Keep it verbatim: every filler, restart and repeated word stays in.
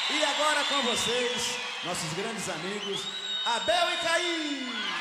E agora com vocês, nossos grandes amigos, Abel e Caim.